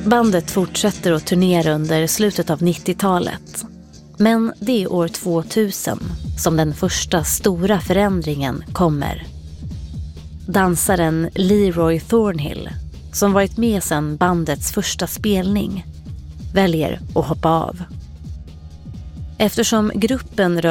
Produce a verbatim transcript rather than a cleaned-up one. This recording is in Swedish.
Bandet fortsätter att turnera under slutet av nittiotalet. Men det är år tvåtusen som den första stora förändringen kommer. Dansaren Leroy Thornhill, som varit med sedan bandets första spelning, väljer att hoppa av. Eftersom gruppen rör